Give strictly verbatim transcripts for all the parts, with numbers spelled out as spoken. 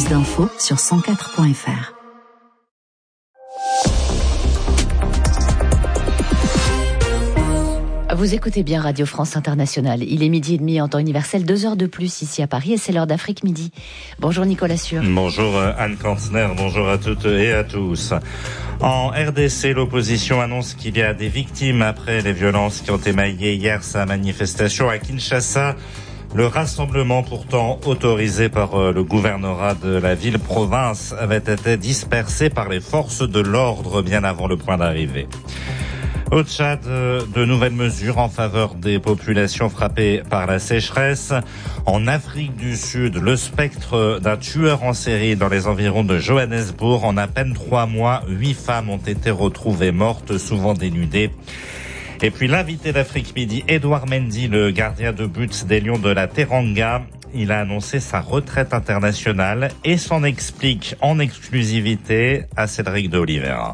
Plus d'infos sur cent quatre point f r. Vous écoutez bien Radio France Internationale. Il est midi et demi en temps universel, deux heures de plus ici à Paris et c'est l'heure d'Afrique Midi. Bonjour Nicolas Sûr. Bonjour Anne Kantner, bonjour à toutes et à tous. En R D C, l'opposition annonce qu'il y a des victimes après les violences qui ont émaillé hier sa manifestation à Kinshasa. Le rassemblement, pourtant autorisé par le gouvernorat de la ville-province, avait été dispersé par les forces de l'ordre bien avant le point d'arrivée. Au Tchad, de nouvelles mesures en faveur des populations frappées par la sécheresse. En Afrique du Sud, le spectre d'un tueur en série dans les environs de Johannesburg. En à peine trois mois, huit femmes ont été retrouvées mortes, souvent dénudées. Et puis l'invité d'Afrique Midi, Edouard Mendy, le gardien de but des Lions de la Teranga. Il a annoncé sa retraite internationale et s'en explique en exclusivité à Cédric de Oliveira.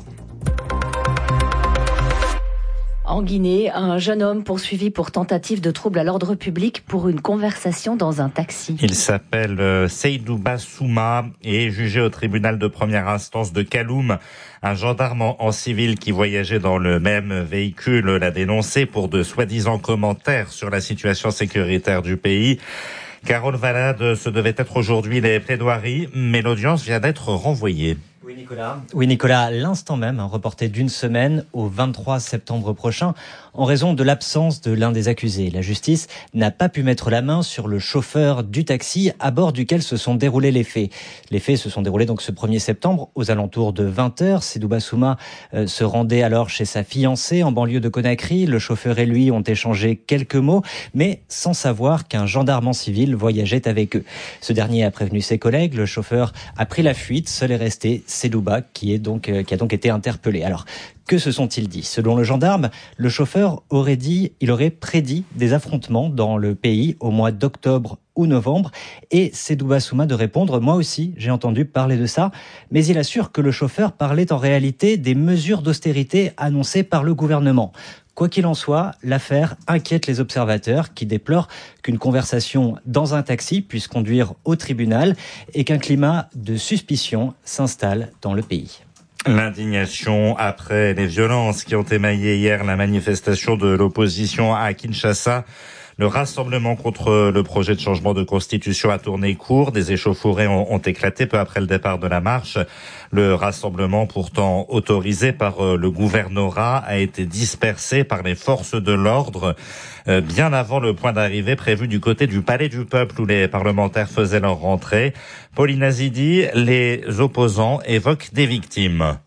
En Guinée, un jeune homme poursuivi pour tentative de trouble à l'ordre public pour une conversation dans un taxi. Il s'appelle Seydou Bassouma et est jugé au tribunal de première instance de Kaloum. Un gendarme en civil qui voyageait dans le même véhicule l'a dénoncé pour de soi-disant commentaires sur la situation sécuritaire du pays. Carole Valade, ce devait être aujourd'hui les plaidoiries, mais l'audience vient d'être renvoyée. Oui Nicolas. Oui Nicolas, à l'instant même, reporté d'une semaine au vingt-trois septembre prochain, en raison de l'absence de l'un des accusés. La justice n'a pas pu mettre la main sur le chauffeur du taxi à bord duquel se sont déroulés les faits. Les faits se sont déroulés donc ce premier septembre aux alentours de vingt heures. Seydou Bassouma euh, se rendait alors chez sa fiancée en banlieue de Conakry. Le chauffeur et lui ont échangé quelques mots, mais sans savoir qu'un gendarme en civil voyageait avec eux. Ce dernier a prévenu ses collègues. Le chauffeur a pris la fuite. Seul est resté Seydouba, qui est donc, euh, qui a donc été interpellé. Alors, que se sont-ils dit ? Selon le gendarme, le chauffeur aurait dit, il aurait prédit des affrontements dans le pays au mois d'octobre ou novembre. Et Seydou Bassouma de répondre, moi aussi, j'ai entendu parler de ça. Mais il assure que le chauffeur parlait en réalité des mesures d'austérité annoncées par le gouvernement. Quoi qu'il en soit, l'affaire inquiète les observateurs qui déplorent qu'une conversation dans un taxi puisse conduire au tribunal et qu'un climat de suspicion s'installe dans le pays. L'indignation après les violences qui ont émaillé hier la manifestation de l'opposition à Kinshasa. Le rassemblement contre le projet de changement de constitution a tourné court. Des échauffourées ont, ont éclaté peu après le départ de la marche. Le rassemblement, pourtant autorisé par le gouvernorat, a été dispersé par les forces de l'ordre euh, bien avant le point d'arrivée prévu du côté du Palais du Peuple où les parlementaires faisaient leur rentrée. Pauline Azidi, les opposants évoquent des victimes.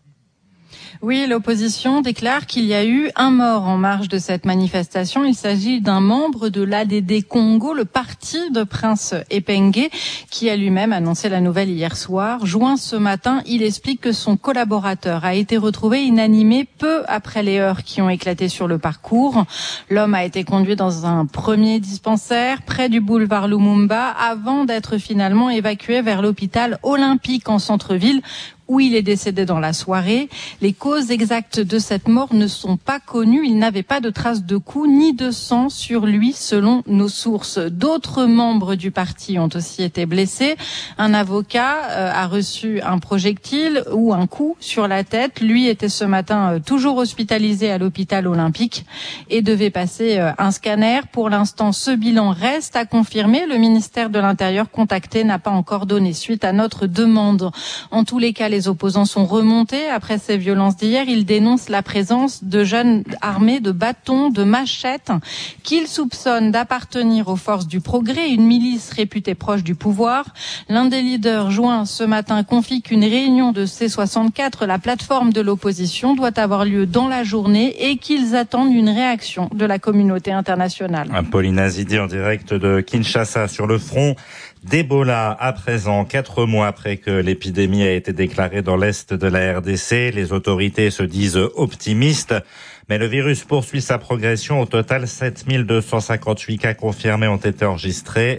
Oui, l'opposition déclare qu'il y a eu un mort en marge de cette manifestation. Il s'agit d'un membre de l'A D D Congo, le parti de Prince Epenge, qui a lui-même annoncé la nouvelle hier soir. Joint ce matin, il explique que son collaborateur a été retrouvé inanimé peu après les heurts qui ont éclaté sur le parcours. L'homme a été conduit dans un premier dispensaire près du boulevard Lumumba avant d'être finalement évacué vers l'hôpital olympique en centre-ville, où il est décédé dans la soirée. Les causes exactes de cette mort ne sont pas connues. Il n'avait pas de traces de coups ni de sang sur lui, selon nos sources. D'autres membres du parti ont aussi été blessés. Un avocat euh, a reçu un projectile ou un coup sur la tête. Lui était ce matin euh, toujours hospitalisé à l'hôpital olympique et devait passer euh, un scanner. Pour l'instant, ce bilan reste à confirmer. Le ministère de l'Intérieur contacté n'a pas encore donné suite à notre demande. En tous les cas, les opposants sont remontés après ces violences d'hier. Ils dénoncent la présence de jeunes armés de bâtons, de machettes, qu'ils soupçonnent d'appartenir aux forces du progrès, une milice réputée proche du pouvoir. L'un des leaders joints ce matin confie qu'une réunion de C soixante-quatre, la plateforme de l'opposition, doit avoir lieu dans la journée et qu'ils attendent une réaction de la communauté internationale. Pauline Azidi en direct de Kinshasa. Sur le front d'Ebola, à présent, quatre mois après que l'épidémie a été déclarée dans l'est de la R D C, les autorités se disent optimistes, mais le virus poursuit sa progression. Au total, sept mille deux cent cinquante-huit cas confirmés ont été enregistrés,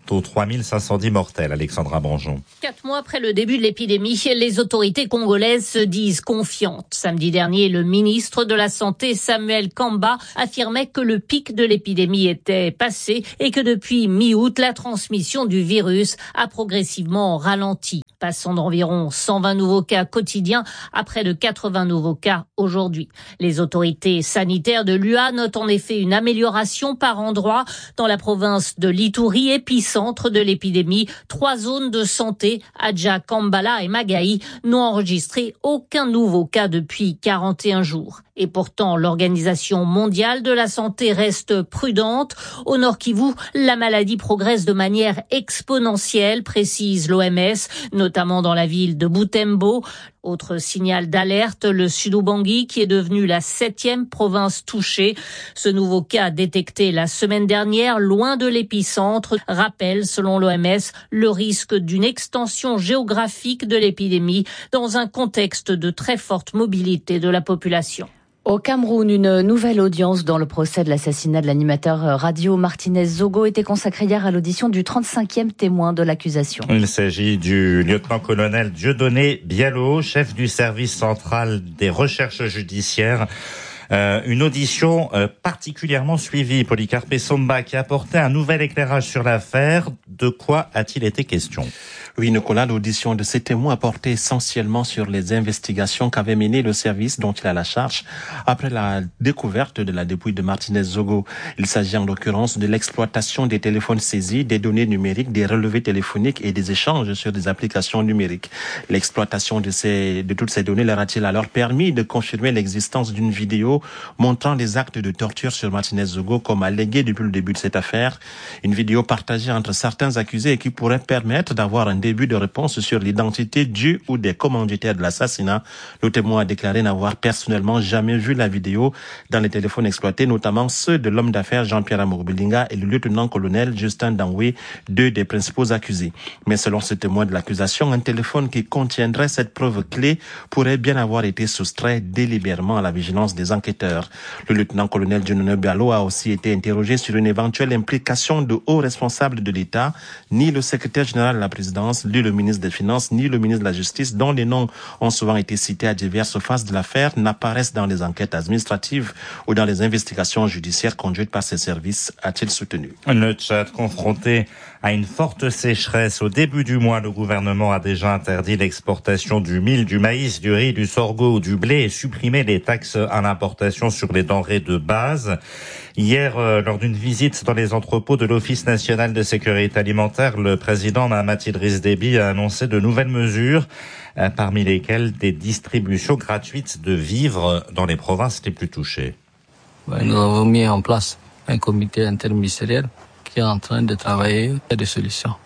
aux trois mille cinq cent dix mortels. Alexandra Banjon. Quatre mois après le début de l'épidémie, les autorités congolaises se disent confiantes. Samedi dernier, le ministre de la Santé, Samuel Kamba, affirmait que le pic de l'épidémie était passé et que depuis mi-août, la transmission du virus a progressivement ralenti, passant d'environ cent vingt nouveaux cas quotidiens à près de quatre-vingts nouveaux cas aujourd'hui. Les autorités sanitaires de l'U A notent en effet une amélioration par endroits dans la province de l'Ituri, épicentre de l'épidémie. Trois zones de santé, Adja, Kambala et Magaï, n'ont enregistré aucun nouveau cas depuis quarante et un jours. Et pourtant, l'Organisation mondiale de la santé reste prudente. Au Nord Kivu, la maladie progresse de manière exponentielle, précise l'O M S, notamment dans la ville de Butembo. Autre signal d'alerte, le Sud-Ubangi, qui est devenu la septième province touchée. Ce nouveau cas détecté la semaine dernière, loin de l'épicentre, rappelle, selon l'O M S, le risque d'une extension géographique de l'épidémie dans un contexte de très forte mobilité de la population. Au Cameroun, une nouvelle audience dans le procès de l'assassinat de l'animateur radio Martinez Zogo était consacrée hier à l'audition du trente-cinquième témoin de l'accusation. Il s'agit du lieutenant-colonel Dieudonné Bialo, chef du service central des recherches judiciaires. Euh, une audition euh, particulièrement suivie, Polycarpe Somba, qui a apporté un nouvel éclairage sur l'affaire. De quoi a-t-il été question ? Oui, Nicolas, l'audition de ces témoins a porté essentiellement sur les investigations qu'avait menées le service dont il a la charge après la découverte de la dépouille de Martinez Zogo. Il s'agit en l'occurrence de l'exploitation des téléphones saisis, des données numériques, des relevés téléphoniques et des échanges sur des applications numériques. L'exploitation de ces, de toutes ces données leur a-t-il alors permis de confirmer l'existence d'une vidéo montrant les actes de torture sur Martinez Zogo comme allégué depuis le début de cette affaire. Une vidéo partagée entre certains accusés et qui pourrait permettre d'avoir un début de réponse sur l'identité du ou des commanditaires de l'assassinat. Le témoin a déclaré n'avoir personnellement jamais vu la vidéo dans les téléphones exploités, notamment ceux de l'homme d'affaires Jean-Pierre Amour-Bilinga et le lieutenant-colonel Justin Danoué, deux des principaux accusés. Mais selon ce témoin de l'accusation, un téléphone qui contiendrait cette preuve clé pourrait bien avoir été soustrait délibérément à la vigilance des enquêteurs. Le lieutenant-colonel Dieudonné Bialo a aussi été interrogé sur une éventuelle implication de hauts responsables de l'État. Ni le secrétaire général de la présidence, ni le ministre des Finances, ni le ministre de la Justice, dont les noms ont souvent été cités à diverses phases de l'affaire, n'apparaissent dans les enquêtes administratives ou dans les investigations judiciaires conduites par ces services, a-t-il soutenu. Le Tchad confronté à une forte sécheresse. Au début du mois, le gouvernement a déjà interdit l'exportation du mil, du maïs, du riz, du sorgho ou du blé et supprimé les taxes à l'importation sur les denrées de base. Hier, euh, lors d'une visite dans les entrepôts de l'Office national de sécurité alimentaire, le président Mahamat Idriss Déby a annoncé de nouvelles mesures, euh, parmi lesquelles des distributions gratuites de vivres dans les provinces les plus touchées. Nous avons mis en place un comité interministériel qui est en train de travailler à des solutions.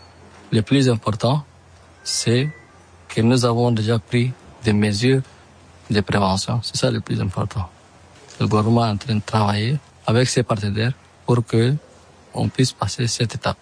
Le plus important, c'est que nous avons déjà pris des mesures de prévention. C'est ça le plus important. Le gouvernement est en train de travailler avec ses partenaires pour que on puisse passer cette étape.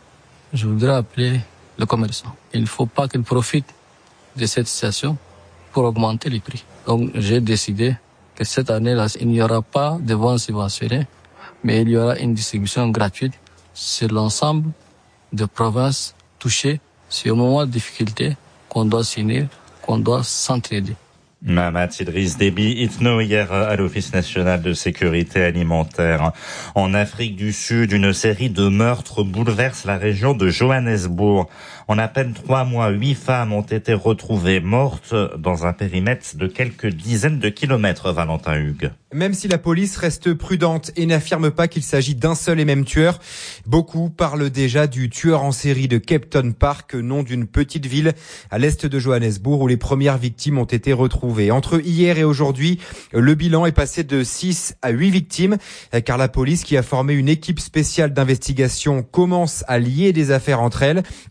Je voudrais appeler le commerçant. Il ne faut pas qu'il profite de cette situation pour augmenter les prix. Donc j'ai décidé que cette année-là, il n'y aura pas de ventes subventionnées, mais il y aura une distribution gratuite sur l'ensemble des provinces touchées. C'est au moment de difficulté qu'on doit s'unir, qu'on doit s'entraider. Mahamat Idriss Déby, Itno, hier à l'Office national de sécurité alimentaire. En Afrique du Sud, une série de meurtres bouleverse la région de Johannesburg. En à peine trois mois, huit femmes ont été retrouvées mortes dans un périmètre de quelques dizaines de kilomètres, Valentin Hugues. Même si la police reste prudente et n'affirme pas qu'il s'agit d'un seul et même tueur, beaucoup parlent déjà du tueur en série de Kempton Park, nom d'une petite ville à l'est de Johannesburg où les premières victimes ont été retrouvées. Entre hier et aujourd'hui, le bilan est passé de six à huit victimes, car la police, qui a formé une équipe spéciale d'investigation, commence à lier des affaires entre elles. Cette série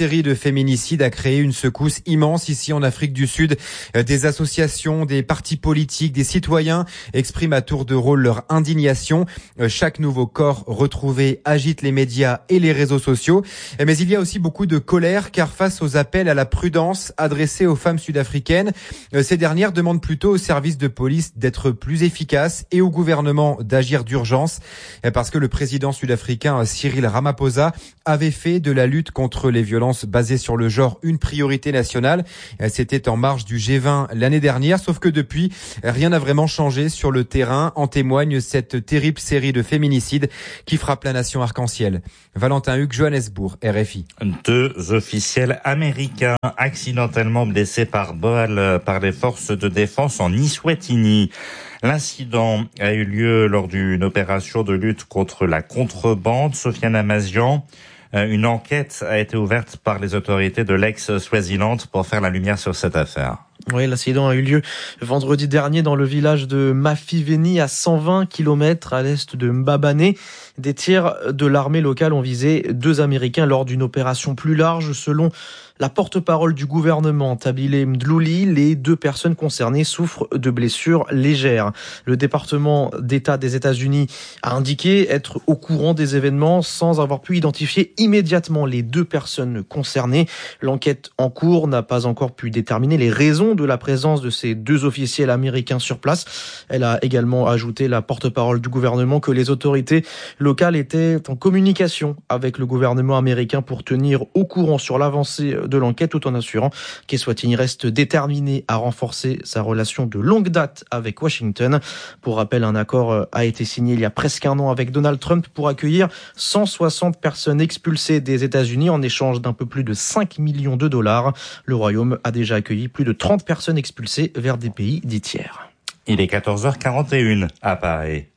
série de féminicides a créé une secousse immense ici en Afrique du Sud. Des associations, des partis politiques, des citoyens expriment à tour de rôle leur indignation. Chaque nouveau corps retrouvé agite les médias et les réseaux sociaux. Mais il y a aussi beaucoup de colère car face aux appels à la prudence adressés aux femmes sud-africaines, ces dernières demandent plutôt aux services de police d'être plus efficaces et au gouvernement d'agir d'urgence parce que le président sud-africain Cyril Ramaphosa avait fait de la lutte contre les violences basées sur le genre une priorité nationale. C'était en marge du G vingt l'année dernière, sauf que depuis, rien n'a vraiment changé sur le terrain. En témoigne cette terrible série de féminicides qui frappe la nation arc-en-ciel. Valentin Hugues, Johannesburg, R F I. Deux officiels américains accidentellement blessés par balle par les forces de défense en Eswatini. L'incident a eu lieu lors d'une opération de lutte contre la contrebande. Sofiane Amazian, une enquête a été ouverte par les autorités de l'ex-Swaziland pour faire la lumière sur cette affaire. Oui, l'accident a eu lieu vendredi dernier dans le village de Mafiveni, à cent vingt kilomètres à l'est de Mbabane. Des tirs de l'armée locale ont visé deux Américains lors d'une opération plus large. Selon la porte-parole du gouvernement, Tabile Mdlouli, les deux personnes concernées souffrent de blessures légères. Le département d'État des États-Unis a indiqué être au courant des événements sans avoir pu identifier immédiatement les deux personnes concernées. L'enquête en cours n'a pas encore pu déterminer les raisons de la présence de ces deux officiels américains sur place. Elle a également ajouté, la porte-parole du gouvernement, que les autorités locales étaient en communication avec le gouvernement américain pour tenir au courant sur l'avancée de l'enquête, tout en assurant qu'Eswatini reste déterminé à renforcer sa relation de longue date avec Washington. Pour rappel, un accord a été signé il y a presque un an avec Donald Trump pour accueillir cent soixante personnes expulsées des États-Unis en échange d'un peu plus de cinq millions de dollars. Le Royaume a déjà accueilli plus de trente personnes expulsées vers des pays dits tiers. Il est quatorze heures quarante et une à Paris.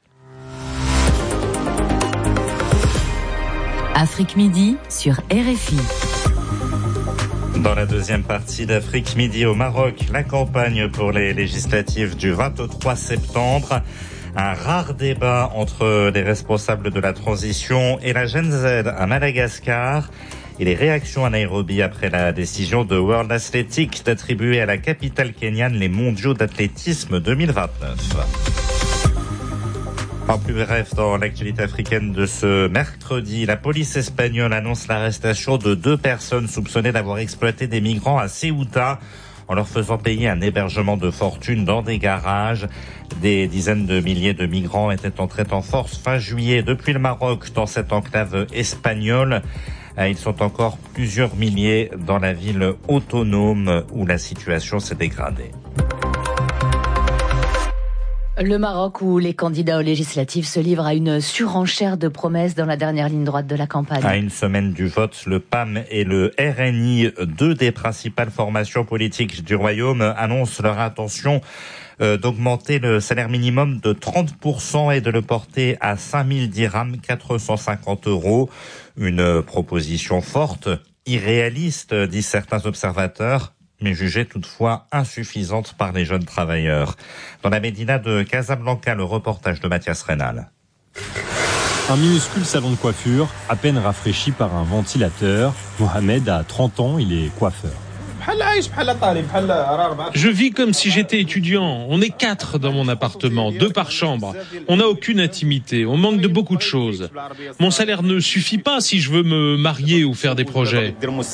Afrique Midi sur R F I. Dans la deuxième partie d'Afrique Midi au Maroc, la campagne pour les législatives du vingt-trois septembre. Un rare débat entre les responsables de la transition et la Gen Z à Madagascar. Et les réactions à Nairobi après la décision de World Athletics d'attribuer à la capitale kenyane les mondiaux d'athlétisme deux mille vingt-neuf. En plus bref, dans l'actualité africaine de ce mercredi, la police espagnole annonce l'arrestation de deux personnes soupçonnées d'avoir exploité des migrants à Ceuta en leur faisant payer un hébergement de fortune dans des garages. Des dizaines de milliers de migrants étaient entrés en force fin juillet depuis le Maroc dans cette enclave espagnole. Ils sont encore plusieurs milliers dans la ville autonome où la situation s'est dégradée. Le Maroc, où les candidats aux législatives se livrent à une surenchère de promesses dans la dernière ligne droite de la campagne. À une semaine du vote, le P A M et le R N I, deux des principales formations politiques du Royaume, annoncent leur intention d'augmenter le salaire minimum de trente pour cent et de le porter à cinq mille dirhams, quatre cent cinquante euros. Une proposition forte, irréaliste, disent certains observateurs, mais jugée toutefois insuffisante par les jeunes travailleurs. Dans la médina de Casablanca, le reportage de Mathias Reynal. Un minuscule salon de coiffure, à peine rafraîchi par un ventilateur. Mohamed a trente ans, il est coiffeur. Je vis comme si j'étais étudiant. On est quatre dans mon appartement, deux par chambre. On n'a aucune intimité, on manque de beaucoup de choses. Mon salaire ne suffit pas si je veux me marier ou faire des projets.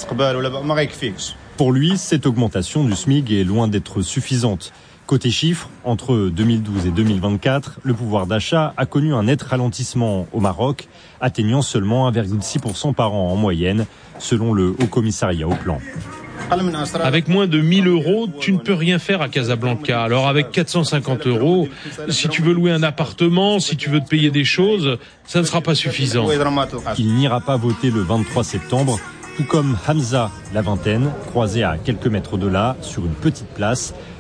Pour lui, cette augmentation du SMIC est loin d'être suffisante. Côté chiffres, entre deux mille douze et deux mille vingt-quatre, le pouvoir d'achat a connu un net ralentissement au Maroc, atteignant seulement un virgule six pour cent par an en moyenne, selon le Haut Commissariat au Plan. Avec moins de mille euros, tu ne peux rien faire à Casablanca. Alors avec quatre cent cinquante euros, si tu veux louer un appartement, si tu veux te payer des choses, ça ne sera pas suffisant. Il n'ira pas voter le vingt-trois septembre, tout comme Hamza, la vingtaine, croisé à quelques mètres de là, sur une petite place.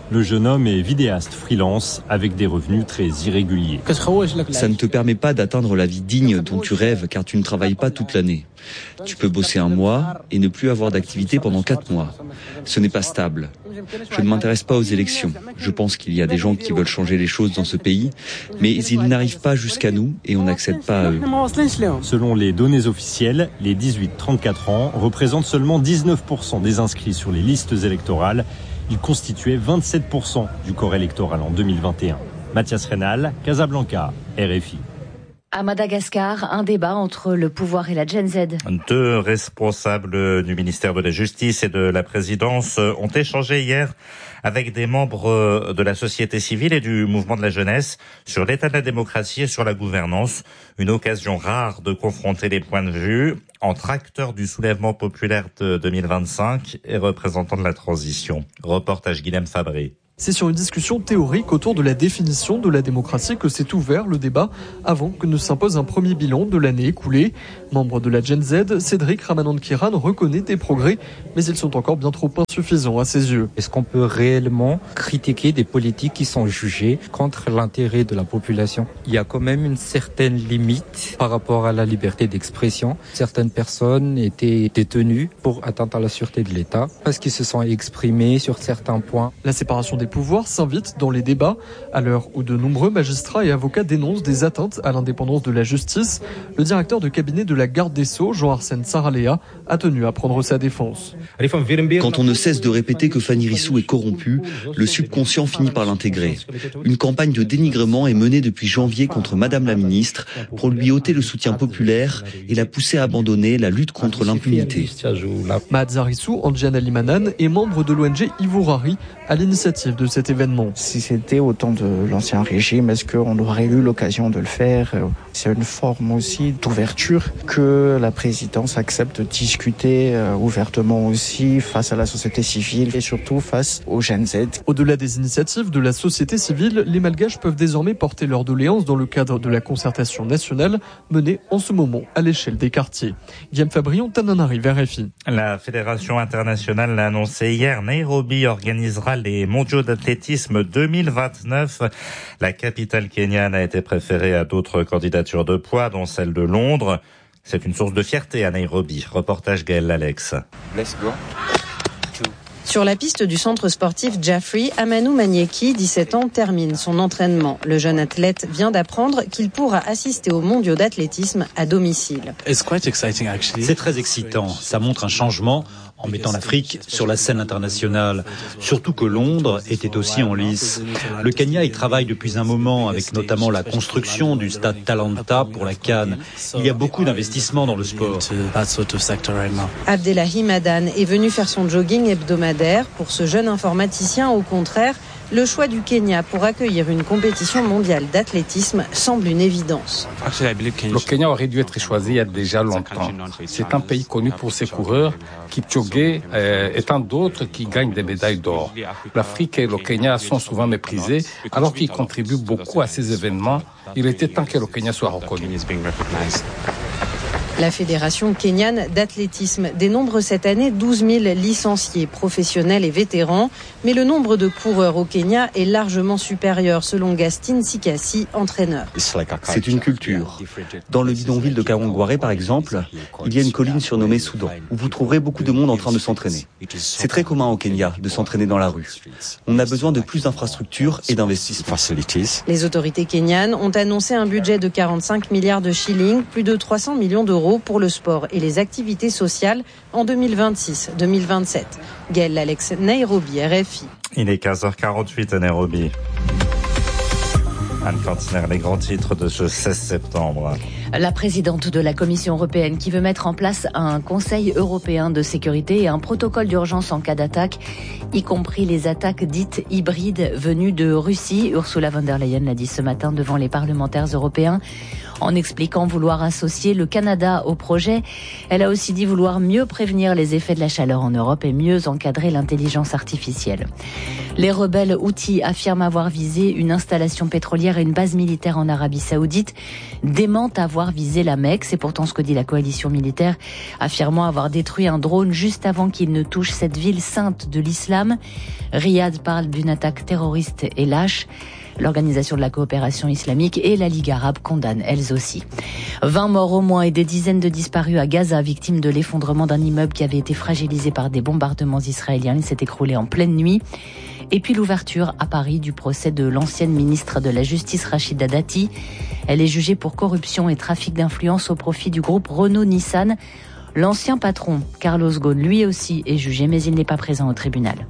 Le jeune homme est vidéaste freelance avec des revenus très irréguliers. Ça ne te permet pas d'atteindre la vie digne dont tu rêves car tu ne travailles pas toute l'année. Tu peux bosser un mois et ne plus avoir d'activité pendant quatre mois. Ce n'est pas stable. Je ne m'intéresse pas aux élections. Je pense qu'il y a des gens qui veulent changer les choses dans ce pays, mais ils n'arrivent pas jusqu'à nous et on n'accède pas à eux. Selon les données officielles, les dix-huit à trente-quatre ans représentent seulement dix-neuf pour cent des inscrits sur les listes électorales. Ils constituaient vingt-sept pour cent du corps électoral en deux mille vingt et un. Mathias Reynal, Casablanca, R F I. À Madagascar, un débat entre le pouvoir et la Gen Z. Deux responsables du ministère de la Justice et de la Présidence ont échangé hier avec des membres de la société civile et du mouvement de la jeunesse sur l'état de la démocratie et sur la gouvernance. Une occasion rare de confronter les points de vue entre acteurs du soulèvement populaire de deux mille vingt-cinq et représentants de la transition. Reportage Guilhem Fabré. C'est sur une discussion théorique autour de la définition de la démocratie que s'est ouvert le débat avant que ne s'impose un premier bilan de l'année écoulée. Membre de la Gen Z, Cédric Ramanand-Kiran reconnaît des progrès, mais ils sont encore bien trop insuffisants à ses yeux. Est-ce qu'on peut réellement critiquer des politiques qui sont jugées contre l'intérêt de la population ? Il y a quand même une certaine limite par rapport à la liberté d'expression. Certaines personnes étaient détenues pour atteinte à la sûreté de l'État parce qu'ils se sont exprimés sur certains points. La séparation des pouvoirs s'invite dans les débats. À l'heure où de nombreux magistrats et avocats dénoncent des atteintes à l'indépendance de la justice, le directeur de cabinet de la garde des Sceaux, Jean-Arsène Saraléa, a tenu à prendre sa défense. Quand on ne cesse de répéter que Fanny Rissou est corrompue, le subconscient finit par l'intégrer. Une campagne de dénigrement est menée depuis janvier contre Madame la ministre pour lui ôter le soutien populaire et la pousser à abandonner la lutte contre l'impunité. Mahadza Rissou, Andjana Limanan, est membre de l'O N G Ivourari à l'initiative de cet événement. Si c'était au temps de l'ancien régime, est-ce qu'on aurait eu l'occasion de le faire ? C'est une forme aussi d'ouverture que la présidence accepte de discuter ouvertement aussi face à la société civile et surtout face aux Gen Z. Au-delà des initiatives de la société civile, les Malgaches peuvent désormais porter leurs doléances dans le cadre de la concertation nationale menée en ce moment à l'échelle des quartiers. Guillaume Fabrion, Tananarive, R F I. La Fédération internationale l'a annoncé hier, Nairobi organisera les mondiaux d'athlétisme deux mille vingt-neuf. La capitale kenyane a été préférée à d'autres candidatures de poids, dont celle de Londres. C'est une source de fierté à Nairobi. Reportage Gaël Alex. Let's go. Sur la piste du centre sportif Jaffrey, Amanou Manieki, dix-sept ans, termine son entraînement. Le jeune athlète vient d'apprendre qu'il pourra assister aux mondiaux d'athlétisme à domicile. C'est très excitant. Ça montre un changement en mettant l'Afrique sur la scène internationale. Surtout que Londres était aussi en lice. Le Kenya y travaille depuis un moment avec notamment la construction du stade Talanta pour la CAN. Il y a beaucoup d'investissements dans le sport. Abdellahi Madan est venu faire son jogging hebdomadaire. Pour ce jeune informaticien, au contraire, le choix du Kenya pour accueillir une compétition mondiale d'athlétisme semble une évidence. Le Kenya aurait dû être choisi il y a déjà longtemps. C'est un pays connu pour ses coureurs, Kipchoge euh, et tant d'autres qui gagnent des médailles d'or. L'Afrique et le Kenya sont souvent méprisés alors qu'ils contribuent beaucoup à ces événements. Il était temps que le Kenya soit reconnu. La Fédération kenyane d'athlétisme dénombre cette année douze mille licenciés professionnels et vétérans, mais le nombre de coureurs au Kenya est largement supérieur selon Gastin Sikasi, entraîneur. C'est une culture. Dans le bidonville de Kawangware, par exemple, il y a une colline surnommée Soudan, où vous trouverez beaucoup de monde en train de s'entraîner. C'est très commun au Kenya de s'entraîner dans la rue. On a besoin de plus d'infrastructures et d'investissements. Les autorités kenyanes ont annoncé un budget de quarante-cinq milliards de shillings, plus de trois cents millions d'euros pour le sport et les activités sociales en deux mille vingt-six deux mille vingt-sept. Gaël Alex, Nairobi, R F I. Il est quinze heures quarante-huit à Nairobi. Anne Cantiner, les grands titres de ce seize septembre. La présidente de la Commission européenne qui veut mettre en place un Conseil européen de sécurité et un protocole d'urgence en cas d'attaque, y compris les attaques dites hybrides venues de Russie. Ursula von der Leyen l'a dit ce matin devant les parlementaires européens. en expliquant vouloir associer le Canada au projet. Elle a aussi dit vouloir mieux prévenir les effets de la chaleur en Europe et mieux encadrer l'intelligence artificielle. Les rebelles Houthis affirment avoir visé une installation pétrolière et une base militaire en Arabie Saoudite, démentent avoir visé la Mecque. C'est pourtant ce que dit la coalition militaire, affirmant avoir détruit un drone juste avant qu'il ne touche cette ville sainte de l'islam. Riyad parle d'une attaque terroriste et lâche. L'Organisation de la coopération islamique et la Ligue arabe condamnent elles aussi. vingt morts au moins et des dizaines de disparus à Gaza, victimes de l'effondrement d'un immeuble qui avait été fragilisé par des bombardements israéliens. Il s'est écroulé en pleine nuit. Et puis l'ouverture à Paris du procès de l'ancienne ministre de la Justice Rachida Dati. Elle est jugée pour corruption et trafic d'influence au profit du groupe Renault-Nissan. L'ancien patron, Carlos Ghosn, lui aussi est jugé, mais il n'est pas présent au tribunal.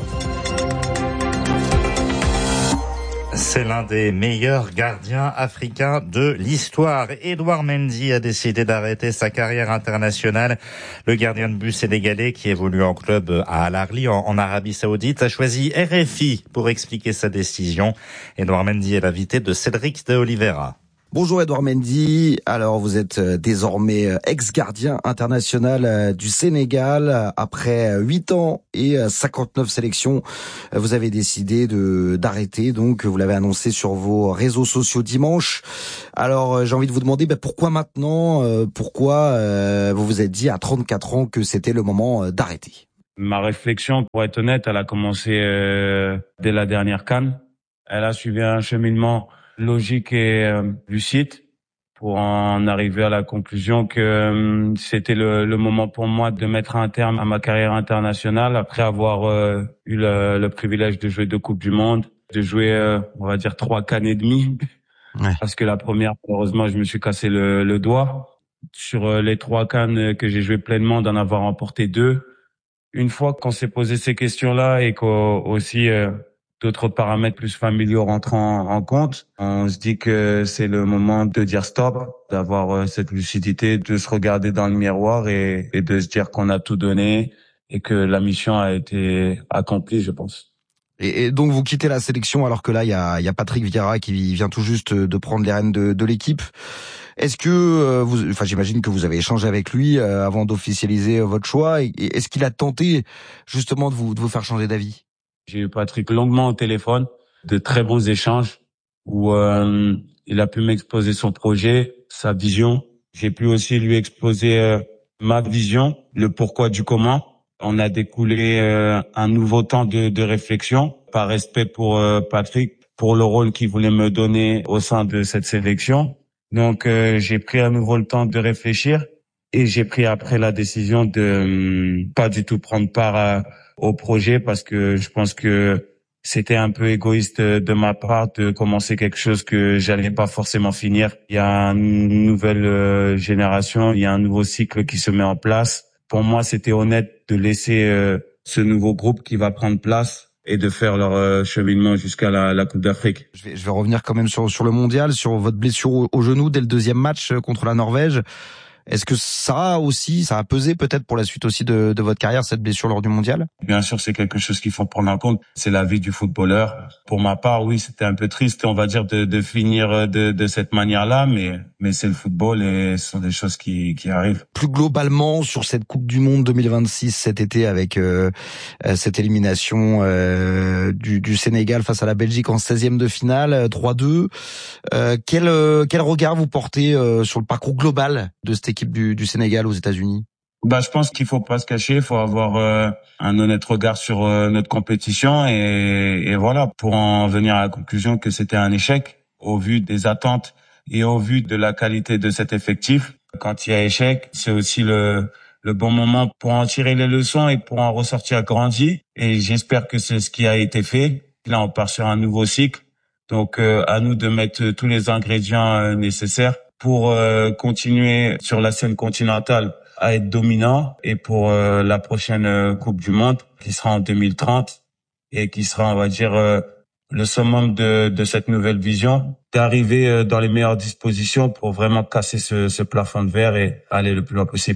C'est l'un des meilleurs gardiens africains de l'histoire. Edouard Mendy a décidé d'arrêter sa carrière internationale. Le gardien de but sénégalais, qui évolue en club à Al Ahly en, en Arabie Saoudite, a choisi R F I pour expliquer sa décision. Edouard Mendy est l'invité de Cédric de Oliveira. Bonjour Edouard Mendy, alors vous êtes désormais ex-gardien international du Sénégal. Après huit ans et cinquante-neuf sélections, vous avez décidé de d'arrêter, donc vous l'avez annoncé sur vos réseaux sociaux dimanche. Alors j'ai envie de vous demander ben, pourquoi maintenant, pourquoi vous vous êtes dit à trente-quatre ans que c'était le moment d'arrêter? Ma réflexion, pour être honnête, elle a commencé euh, dès la dernière CAN. Elle a suivi un cheminement logique et euh, lucide pour en arriver à la conclusion que euh, c'était le, le moment pour moi de mettre un terme à ma carrière internationale après avoir euh, eu le, le privilège de jouer deux Coupes du Monde, de jouer, euh, on va dire, trois CAN et demi. Ouais. Parce que la première, malheureusement, je me suis cassé le, le doigt. Sur euh, les trois CAN que j'ai joué pleinement, d'en avoir remporté deux. Une fois qu'on s'est posé ces questions-là et qu'aussi euh, d'autres paramètres plus familiaux rentrent en, en compte, on se dit que c'est le moment de dire stop, d'avoir euh, cette lucidité, de se regarder dans le miroir et, et de se dire qu'on a tout donné et que la mission a été accomplie, je pense. Et, et donc vous quittez la sélection alors que là il y a, y a Patrick Vieira qui vient tout juste de prendre les rênes de, de l'équipe. Est-ce que euh, vous, enfin j'imagine que vous avez échangé avec lui euh, avant d'officialiser euh, votre choix. Et, et est-ce qu'il a tenté justement de vous de vous faire changer d'avis? J'ai eu Patrick longuement au téléphone, de très bons échanges où euh, il a pu m'exposer son projet, sa vision. J'ai pu aussi lui exposer euh, ma vision, le pourquoi du comment. On a découlé euh, un nouveau temps de, de réflexion par respect pour euh, Patrick, pour le rôle qu'il voulait me donner au sein de cette sélection. Donc euh, j'ai pris à nouveau le temps de réfléchir et j'ai pris après la décision de euh, pas du tout prendre part à, au projet parce que je pense que c'était un peu égoïste de ma part de commencer quelque chose que j'allais pas forcément finir. Il y a une nouvelle euh, génération, il y a un nouveau cycle qui se met en place. Pour moi, c'était honnête de laisser euh, ce nouveau groupe qui va prendre place et de faire leur euh, cheminement jusqu'à la, la Coupe d'Afrique. Je vais, je vais revenir quand même sur, sur le mondial, sur votre blessure au, au genou dès le deuxième match contre la Norvège. Est-ce que ça aussi, ça a pesé peut-être pour la suite aussi de, de votre carrière, cette blessure lors du mondial? Bien sûr, c'est quelque chose qu'il faut prendre en compte. C'est la vie du footballeur. Pour ma part, oui, c'était un peu triste, on va dire, de, de finir de, de cette manière-là, mais, mais c'est le football et ce sont des choses qui, qui arrivent. Plus globalement, sur cette Coupe du Monde deux mille vingt-six cet été, avec euh, cette élimination euh, du, du Sénégal face à la Belgique en seizième de finale, trois deux, euh, quel, euh, quel regard vous portez euh, sur le parcours global de cette équipe du, du Sénégal aux États-Unis? Bah, je pense qu'il faut pas se cacher, il faut avoir euh, un honnête regard sur euh, notre compétition et, et voilà, pour en venir à la conclusion que c'était un échec au vu des attentes et au vu de la qualité de cet effectif. Quand il y a échec, c'est aussi le le bon moment pour en tirer les leçons et pour en ressortir grandi. Et j'espère que c'est ce qui a été fait. Là, on part sur un nouveau cycle, donc euh, à nous de mettre tous les ingrédients euh, nécessaires pour euh, continuer sur la scène continentale à être dominant et pour euh, la prochaine euh, Coupe du Monde qui sera en deux mille trente et qui sera, on va dire, euh, le summum de, de cette nouvelle vision, d'arriver euh, dans les meilleures dispositions pour vraiment casser ce, ce plafond de verre et aller le plus loin possible.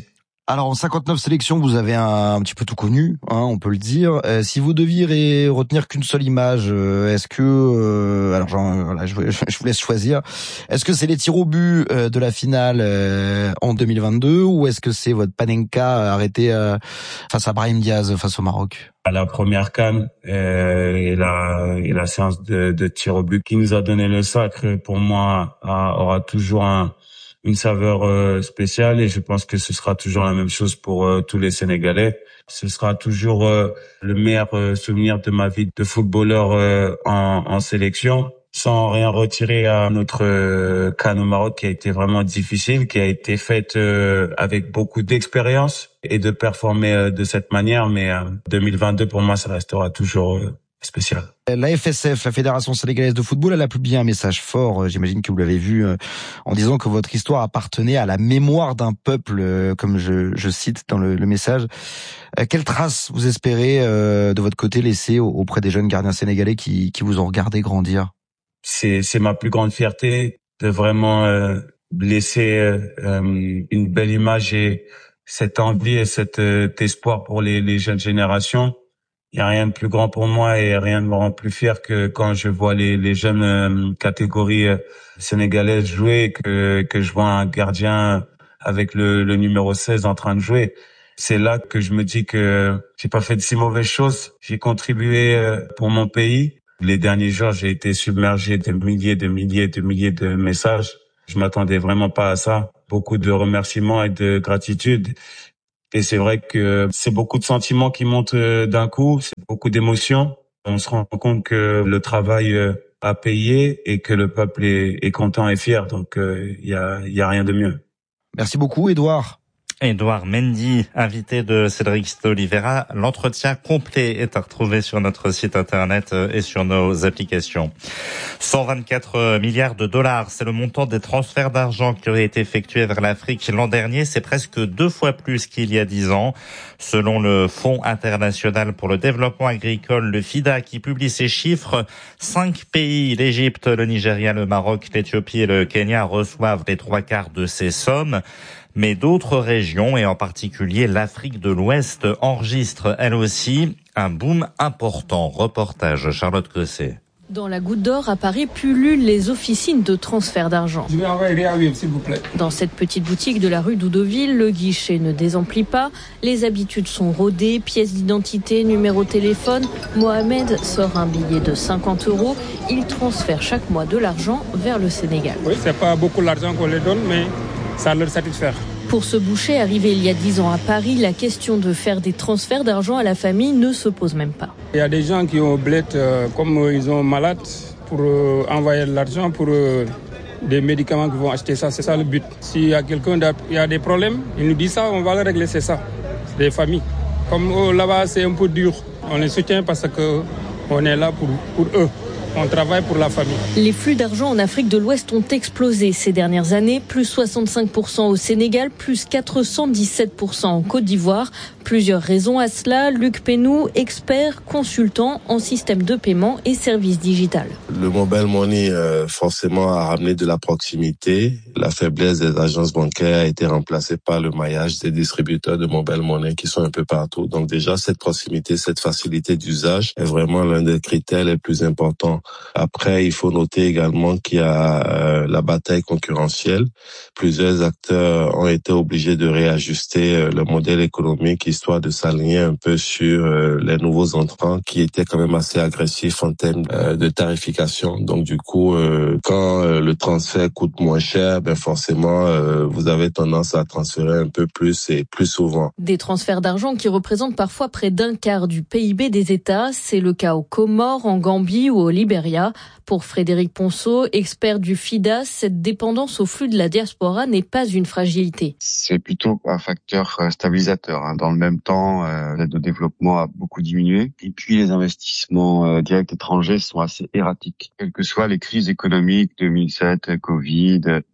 Alors en cinquante-neuf sélections, vous avez un, un petit peu tout connu, hein, on peut le dire. Euh, si vous deviez retenir qu'une seule image, euh, est-ce que, euh, alors genre, voilà, je, je vous laisse choisir. Est-ce que c'est les tirs au but euh, de la finale euh, en deux mille vingt-deux, ou est-ce que c'est votre Panenka arrêté euh, face à Brahim Diaz face au Maroc? À la première CAN euh, et la et la séance de, de tir au but qui nous a donné le sacre, pour moi, a, aura toujours un une saveur euh, spéciale, et je pense que ce sera toujours la même chose pour euh, tous les Sénégalais. Ce sera toujours euh, le meilleur euh, souvenir de ma vie de footballeur euh, en, en sélection, sans rien retirer à notre euh, CAN au Maroc qui a été vraiment difficile, qui a été faite euh, avec beaucoup d'expérience et de performer euh, de cette manière. Mais euh, deux mille vingt-deux, pour moi, ça restera toujours euh, spécial. La F S F, la Fédération sénégalaise de football, elle a publié un message fort, j'imagine que vous l'avez vu, en disant que votre histoire appartenait à la mémoire d'un peuple, comme je, je cite dans le, le message. Quelle trace vous espérez de votre côté laisser auprès des jeunes gardiens sénégalais qui, qui vous ont regardé grandir? C'est, c'est ma plus grande fierté de vraiment euh, laisser euh, une belle image et cette envie et cet euh, espoir pour les, les jeunes générations. Il y a rien de plus grand pour moi et rien ne me rend plus fier que quand je vois les, les jeunes euh, catégories euh, sénégalaises jouer, que, que je vois un gardien avec le, le numéro seize en train de jouer. C'est là que je me dis que j'ai pas fait de si mauvaises choses. J'ai contribué euh, pour mon pays. Les derniers jours, j'ai été submergé de milliers, de milliers, de milliers de messages. Je m'attendais vraiment pas à ça. Beaucoup de remerciements et de gratitude. Et c'est vrai que c'est beaucoup de sentiments qui montent d'un coup, c'est beaucoup d'émotions. On se rend compte que le travail a payé et que le peuple est, est content et fier. Donc, il y a, y a rien de mieux. Merci beaucoup, Édouard. Édouard Mendy, invité de Cédric Stolivera. L'entretien complet est à retrouver sur notre site internet et sur nos applications. cent vingt-quatre milliards de dollars, c'est le montant des transferts d'argent qui auraient été effectués vers l'Afrique l'an dernier. C'est presque deux fois plus qu'il y a dix ans. Selon le Fonds international pour le développement agricole, le FIDA, qui publie ces chiffres, cinq pays, l'Égypte, le Nigeria, le Maroc, l'Éthiopie et le Kenya, reçoivent les trois quarts de ces sommes. Mais d'autres régions, et en particulier l'Afrique de l'Ouest, enregistrent elle aussi un boom important. Reportage Charlotte Cosset. Dans la Goutte d'Or, à Paris, pullulent les officines de transfert d'argent. Je vais envoyer un s'il vous plaît. Dans cette petite boutique de la rue d'Oudoville, le guichet ne désemplit pas. Les habitudes sont rodées, pièces d'identité, numéro de téléphone. Mohamed sort un billet de cinquante euros. Il transfère chaque mois de l'argent vers le Sénégal. Oui, c'est pas beaucoup l'argent qu'on les donne, mais ça leur satisfait. Pour ce boucher arrivé il y a dix ans à Paris, la question de faire des transferts d'argent à la famille ne se pose même pas. Il y a des gens qui ont bled, euh, comme euh, ils ont malade, pour euh, envoyer l'argent pour euh, des médicaments qui vont acheter ça. C'est ça le but. S'il y a quelqu'un qui a des problèmes, ils nous disent ça, on va le régler, c'est ça. C'est des familles. Comme euh, là-bas, c'est un peu dur. On les soutient parce qu'on est là pour, pour eux. On travaille pour la famille. Les flux d'argent en Afrique de l'Ouest ont explosé ces dernières années, plus soixante-cinq pour cent au Sénégal, plus quatre cent dix-sept pour cent en Côte d'Ivoire. Plusieurs raisons à cela. Luc Pénou, expert, consultant en système de paiement et services digital. Le mobile money, euh, forcément, a ramené de la proximité. La faiblesse des agences bancaires a été remplacée par le maillage des distributeurs de mobile money qui sont un peu partout. Donc déjà, cette proximité, cette facilité d'usage est vraiment l'un des critères les plus importants. Après, il faut noter également qu'il y a euh, la bataille concurrentielle. Plusieurs acteurs ont été obligés de réajuster euh, le modèle économique histoire de s'aligner un peu sur euh, les nouveaux entrants qui étaient quand même assez agressifs en termes euh, de tarification. Donc du coup, euh, quand euh, le transfert coûte moins cher, ben forcément, euh, vous avez tendance à transférer un peu plus et plus souvent. Des transferts d'argent qui représentent parfois près d'un quart du P I B des États. C'est le cas aux Comores, en Gambie ou au Libéria. Pour Frédéric Ponceau, expert du FIDA, cette dépendance au flux de la diaspora n'est pas une fragilité. C'est plutôt un facteur stabilisateur. Dans le même temps, l'aide au développement a beaucoup diminué. Et puis les investissements directs étrangers sont assez erratiques. Quelles que soient les crises économiques, deux mille sept, Covid,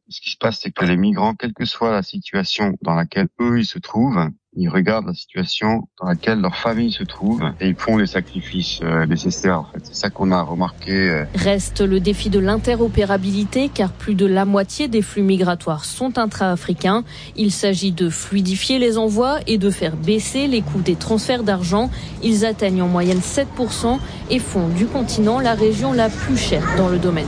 Ce qui se passe, c'est que les migrants, quelle que soit la situation dans laquelle eux ils se trouvent, ils regardent la situation dans laquelle leur famille se trouve et ils font les sacrifices euh, nécessaires. En fait, c'est ça qu'on a remarqué. Euh. Reste le défi de l'interopérabilité, car plus de la moitié des flux migratoires sont intra-africains. Il s'agit de fluidifier les envois et de faire baisser les coûts des transferts d'argent. Ils atteignent en moyenne sept pour cent et font du continent la région la plus chère dans le domaine.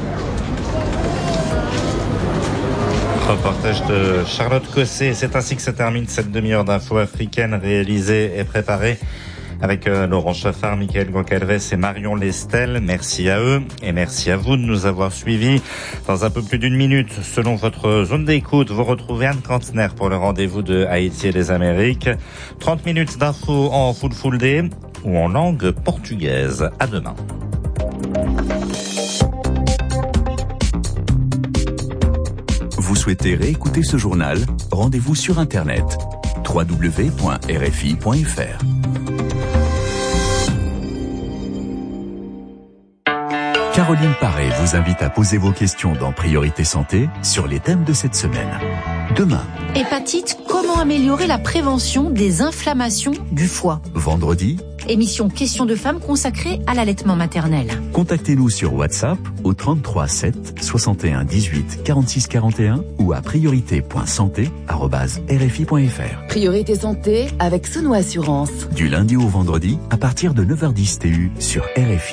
Reportage de Charlotte Cosset. C'est ainsi que se termine cette demi-heure d'infos africaines réalisée et préparée avec euh, Laurent Chaffard, Mickaël Goncalves et Marion Lestel. Merci à eux et merci à vous de nous avoir suivis. Dans un peu plus d'une minute, selon votre zone d'écoute, vous retrouvez Anne Cantenaire pour le rendez-vous de Haïti et des Amériques. trente minutes d'infos en full full day ou en langue portugaise. À demain. Vous souhaitez réécouter ce journal? Rendez-vous sur Internet w w w point r f i point f r. Caroline Paré vous invite à poser vos questions dans Priorité Santé sur les thèmes de cette semaine. Demain. Hépatite, comment améliorer la prévention des inflammations du foie? Vendredi. Émission Questions de femmes consacrée à l'allaitement maternel. Contactez-nous sur WhatsApp au trente-trois sept soixante et un dix-huit quarante-six quarante et un ou à priorité point santé arobase r f i point f r. Priorité Santé avec Sono Assurance. Du lundi au vendredi à partir de neuf heures dix T U sur R F I.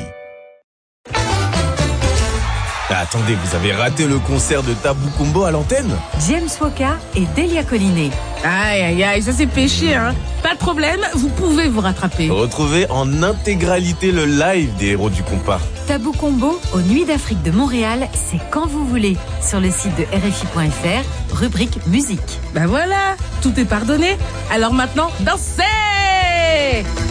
Ah, attendez, vous avez raté le concert de Tabou Combo à l'antenne? James Woka et Delia Collinet. Aïe, aïe, aïe, ça c'est péché, hein. Pas de problème, vous pouvez vous rattraper. Retrouvez en intégralité le live des héros du compas. Tabou Combo aux Nuits d'Afrique de Montréal, c'est quand vous voulez. Sur le site de r f i point f r, rubrique musique. Ben voilà, tout est pardonné. Alors maintenant, dansez!